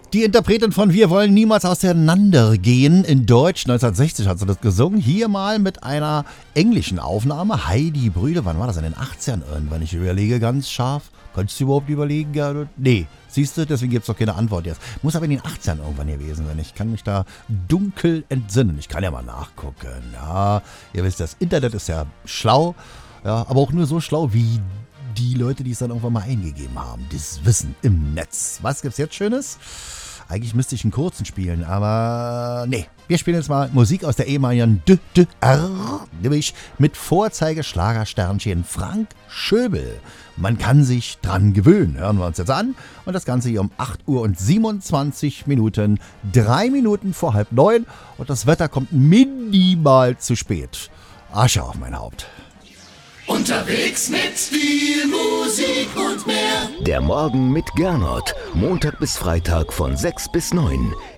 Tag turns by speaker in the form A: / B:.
A: Die Interpretin von Wir wollen niemals auseinandergehen in Deutsch, 1960 hat sie das gesungen. Hier mal mit einer englischen Aufnahme. Heidi Brüder, wann war das? In den 80ern irgendwann. Ich überlege ganz scharf. Kannst du überhaupt überlegen, Gerhard? Nee, siehst du, deswegen gibt es doch keine Antwort jetzt. Muss aber in den 80ern irgendwann gewesen sein. Ich kann mich da dunkel entsinnen. Ich kann ja mal nachgucken. Ja, ihr wisst, das Internet ist ja schlau. Ja, aber auch nur so schlau wie die Leute, die es dann irgendwann mal eingegeben haben. Das Wissen im Netz. Was gibt's jetzt Schönes? Eigentlich müsste ich einen kurzen spielen, aber nee. Wir spielen jetzt mal Musik aus der ehemaligen DDR, nämlich mit Vorzeigeschlagersternchen Frank Schöbel. Man kann sich dran gewöhnen. Hören wir uns jetzt an. Und das Ganze hier um 8 Uhr und 27 Minuten, 3 Minuten vor 8:30. Und das Wetter kommt minimal zu spät. Asche auf mein Haupt.
B: Unterwegs mit viel Musik und mehr.
C: Der Morgen mit Gernot. Montag bis Freitag von 6 bis 9.